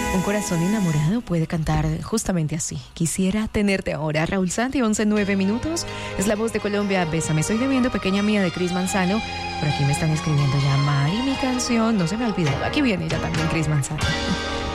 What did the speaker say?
Un corazón enamorado puede cantar justamente así. Quisiera tenerte ahora. Raúl Santi, 11:09. Es la voz de Colombia. Bésame, estoy debiendo, pequeña mía, de Cris Manzano. Por aquí me están escribiendo ya, Mari, mi canción. No se me ha olvidado. Aquí viene ya también Cris Manzano.